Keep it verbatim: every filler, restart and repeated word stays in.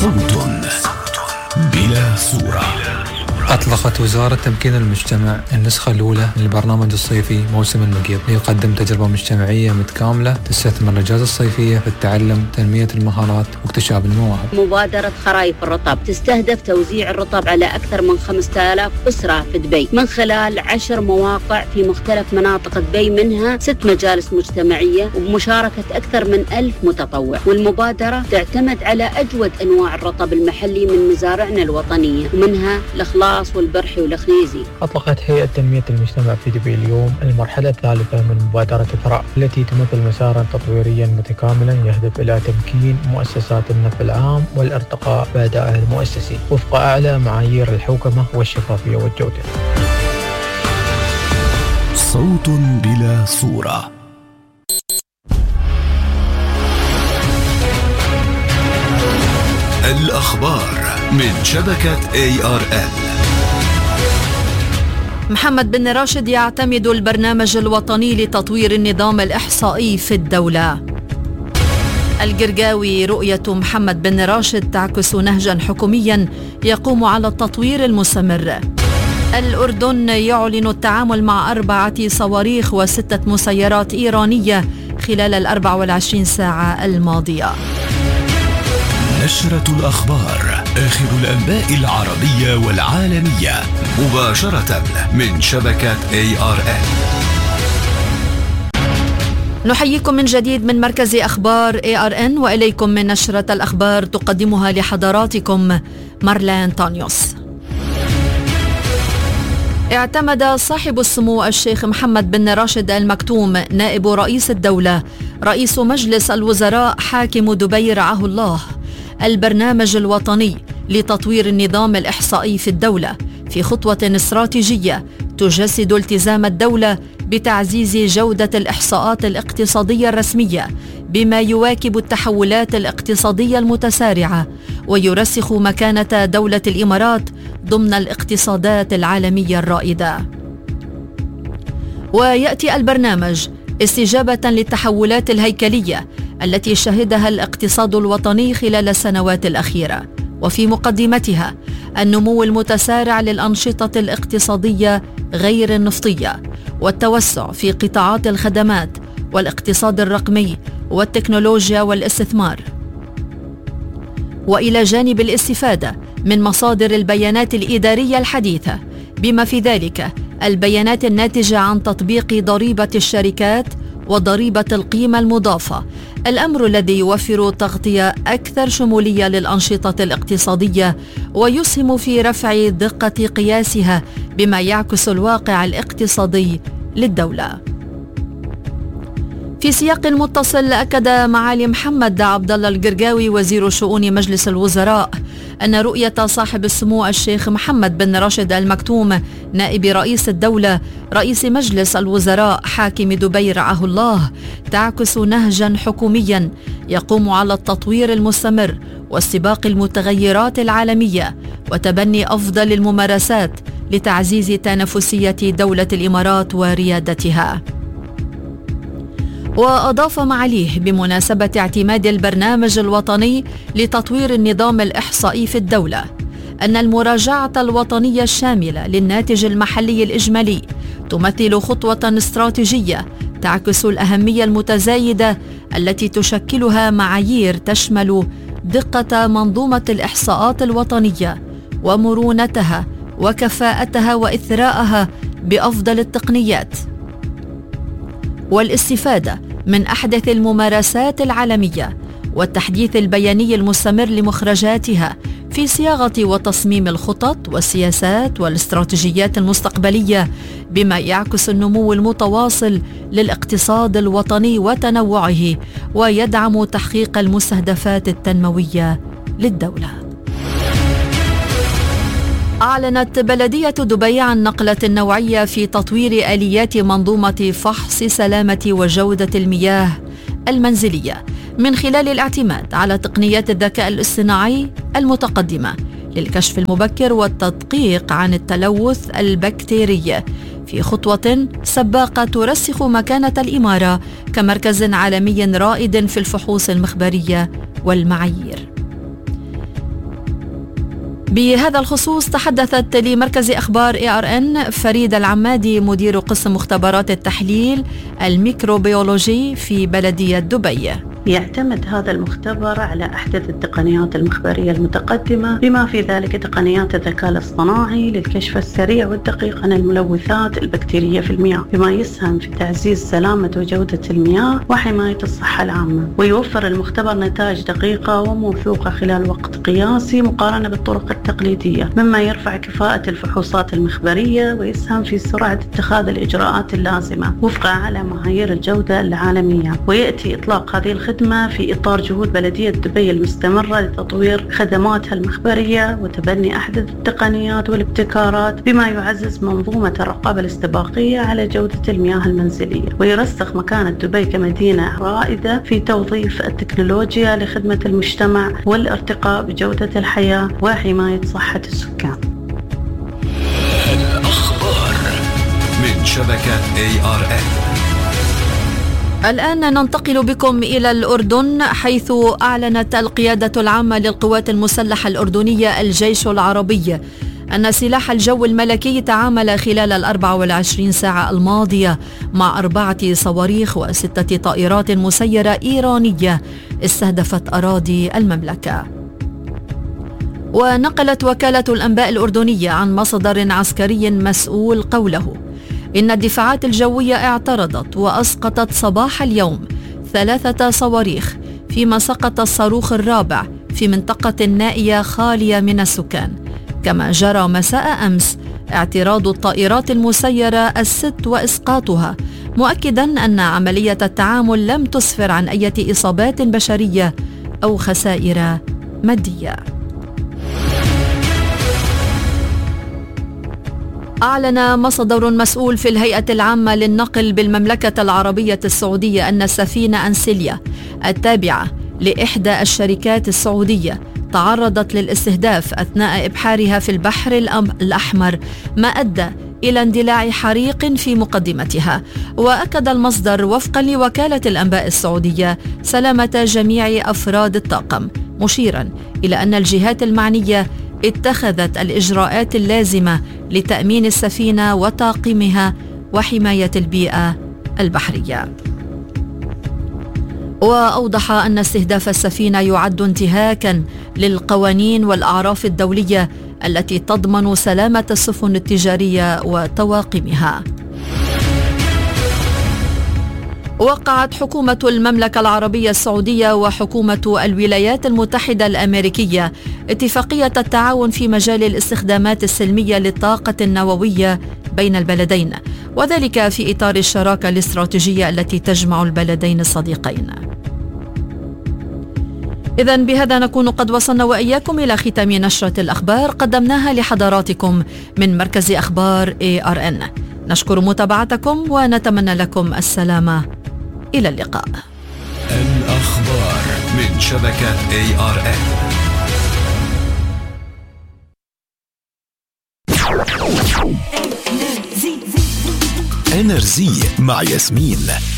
صوت بلا صورة. أطلقت وزارة تمكين المجتمع النسخة الأولى من البرنامج الصيفي موسم المقيض ليقدم تجربة مجتمعية متكاملة تستثمر الأجازة الصيفية في التعلم، تنمية المهارات واكتشاف المواهب. مبادرة خرايف الرطب تستهدف توزيع الرطب على أكثر من خمسة آلاف أسرة في دبي من خلال عشر مواقع في مختلف مناطق دبي، منها ست مجالس مجتمعية وبمشاركة أكثر من ألف متطوع. والمبادرة تعتمد على أجود أنواع الرطب المحلي من مزارعنا الوطنية، ومنها الإخلاص والبرحي والخنيزي. أطلقت هيئة تنمية المجتمع في دبي اليوم المرحلة الثالثة من مبادرة ثراء، التي تمثل مسارا تطويريا متكاملا يهدف إلى تمكين مؤسسات النفع العام والارتقاء بأدائها المؤسسي وفق أعلى معايير الحوكمة والشفافية والجودة. صوت بلا صورة. الأخبار من شبكة إيه آر إل. محمد بن راشد يعتمد البرنامج الوطني لتطوير النظام الإحصائي في الدولة. القرقاوي رؤية محمد بن راشد تعكس نهجا حكوميا يقوم على التطوير المستمر. الأردن يعلن التعامل مع أربعة صواريخ وستة مسيرات إيرانية خلال الأربع والعشرين ساعة الماضية. نشرة الأخبار، آخر الأنباء العربية والعالمية مباشرة من شبكة إيه آر إل. نحييكم من جديد من مركز أخبار إيه آر إن، وإليكم من نشرة الأخبار تقدمها لحضراتكم مارلين تانيوس. اعتمد صاحب السمو الشيخ محمد بن راشد المكتوم نائب رئيس الدولة رئيس مجلس الوزراء حاكم دبي رعاه الله البرنامج الوطني لتطوير النظام الإحصائي في الدولة في خطوة استراتيجية تجسد التزام الدولة بتعزيز جودة الإحصاءات الاقتصادية الرسمية بما يواكب التحولات الاقتصادية المتسارعة ويرسخ مكانة دولة الإمارات ضمن الاقتصادات العالمية الرائدة. ويأتي البرنامج استجابة للتحولات الهيكلية التي شهدها الاقتصاد الوطني خلال السنوات الأخيرة، وفي مقدمتها النمو المتسارع للأنشطة الاقتصادية غير النفطية والتوسع في قطاعات الخدمات والاقتصاد الرقمي والتكنولوجيا والاستثمار، وإلى جانب الاستفادة من مصادر البيانات الإدارية الحديثة بما في ذلك البيانات الناتجة عن تطبيق ضريبة الشركات وضريبة القيمة المضافة، الأمر الذي يوفر تغطية أكثر شمولية للأنشطة الاقتصادية ويسهم في رفع دقة قياسها بما يعكس الواقع الاقتصادي للدولة. في سياق متصل، أكد معالي محمد عبد الله القرقاوي وزير شؤون مجلس الوزراء أن رؤية صاحب السمو الشيخ محمد بن راشد المكتوم نائب رئيس الدولة رئيس مجلس الوزراء حاكم دبي رعاه الله تعكس نهجا حكوميا يقوم على التطوير المستمر واستباق المتغيرات العالمية وتبني أفضل الممارسات لتعزيز تنافسية دولة الإمارات وريادتها. وأضاف معاليه بمناسبة اعتماد البرنامج الوطني لتطوير النظام الإحصائي في الدولة أن المراجعة الوطنية الشاملة للناتج المحلي الإجمالي تمثل خطوة استراتيجية تعكس الأهمية المتزايدة التي تشكلها معايير تشمل دقة منظومة الإحصاءات الوطنية ومرونتها وكفاءتها وإثراءها بأفضل التقنيات، والاستفادة من أحدث الممارسات العالمية والتحديث البياني المستمر لمخرجاتها في صياغة وتصميم الخطط والسياسات والاستراتيجيات المستقبلية بما يعكس النمو المتواصل للاقتصاد الوطني وتنوعه ويدعم تحقيق المستهدفات التنموية للدولة. أعلنت بلدية دبي عن نقلة نوعية في تطوير آليات منظومة فحص سلامة وجودة المياه المنزلية من خلال الاعتماد على تقنيات الذكاء الاصطناعي المتقدمة للكشف المبكر والتدقيق عن التلوث البكتيري في خطوة سباقة ترسخ مكانة الإمارة كمركز عالمي رائد في الفحوص المخبرية والمعايير. بهذا الخصوص تحدثت لمركز أخبار إيه آر إن فريدة العمادي مدير قسم مختبرات التحليل الميكروبيولوجي في بلدية دبي. يعتمد هذا المختبر على أحدث التقنيات المخبرية المتقدمة بما في ذلك تقنيات الذكاء الاصطناعي للكشف السريع والدقيق عن الملوثات البكتيرية في المياه، بما يسهم في تعزيز سلامة وجودة المياه وحماية الصحة العامة. ويوفر المختبر نتائج دقيقة وموثوقة خلال وقت قياسي مقارنة بالطرق التقليدية، مما يرفع كفاءة الفحوصات المخبرية ويسهم في سرعة اتخاذ الإجراءات اللازمة وفق أعلى معايير الجودة العالمية. ويأتي إطلاق هذه الخدمة في إطار جهود بلدية دبي المستمرة لتطوير خدماتها المخبرية وتبني أحدث التقنيات والابتكارات بما يعزز منظومة الرقابة الاستباقية على جودة المياه المنزلية، ويرسخ مكانة دبي كمدينة رائدة في توظيف التكنولوجيا لخدمة المجتمع والارتقاء بجودة الحياة وحماية صحة السكان. الأخبار من شبكة إيه آر إن. الآن ننتقل بكم إلى الأردن، حيث أعلنت القيادة العامة للقوات المسلحة الأردنية الجيش العربي أن سلاح الجو الملكي تعامل خلال الأربع والعشرين ساعة الماضية مع أربعة صواريخ وستة طائرات مسيرة إيرانية استهدفت أراضي المملكة. ونقلت وكالة الأنباء الأردنية عن مصدر عسكري مسؤول قوله إن الدفاعات الجوية اعترضت وأسقطت صباح اليوم ثلاثة صواريخ، فيما سقط الصاروخ الرابع في منطقة نائية خالية من السكان. كما جرى مساء أمس اعتراض الطائرات المسيرة الست وإسقاطها، مؤكدا أن عملية التعامل لم تسفر عن أي إصابات بشرية أو خسائر مادية. أعلن مصدر مسؤول في الهيئة العامة للنقل بالمملكة العربية السعودية أن السفينة أنسيليا التابعة لإحدى الشركات السعودية تعرضت للاستهداف أثناء إبحارها في البحر الأحمر، ما أدى إلى اندلاع حريق في مقدمتها. وأكد المصدر وفقا لوكالة الأنباء السعودية سلامة جميع أفراد الطاقم، مشيرا إلى أن الجهات المعنية اتخذت الإجراءات اللازمة لتأمين السفينة وطاقمها وحماية البيئة البحرية. وأوضح أن استهداف السفينة يعد انتهاكا للقوانين والأعراف الدولية التي تضمن سلامة السفن التجارية وطواقمها. وقعت حكومة المملكة العربية السعودية وحكومة الولايات المتحدة الأمريكية اتفاقية التعاون في مجال الاستخدامات السلمية للطاقة النووية بين البلدين، وذلك في إطار الشراكة الاستراتيجية التي تجمع البلدين الصديقين. إذن بهذا نكون قد وصلنا وإياكم إلى ختام نشرة الأخبار قدمناها لحضراتكم من مركز أخبار إيه آر إن. نشكر متابعتكم ونتمنى لكم السلامة. إلى اللقاء. الأخبار من شبكة إيه آر إن. إنرزي مع ياسمين.